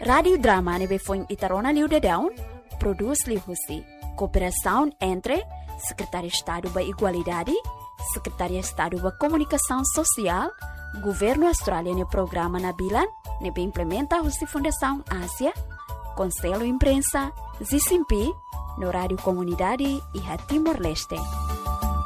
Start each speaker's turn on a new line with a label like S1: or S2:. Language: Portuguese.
S1: Radio Drama nebe foi Itarona Liu de Down, produz Liu Husi. Cooperação entre Secretaria de Estado da Igualdade, Secretaria de Estado da Comunicação Social, Governo Australiano no Programa Nabilan, nebe implementa a Fundação Ásia, Conselho Imprensa, ZICIMPI, no Rádio Comunidade e a Timor-Leste.